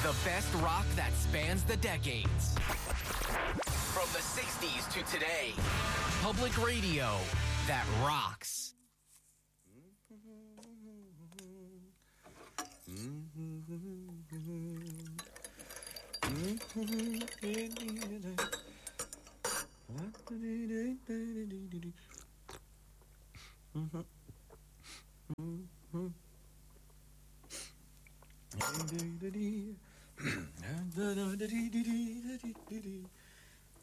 The best rock that spans the decades. From the 60s to today. Public radio that rocks.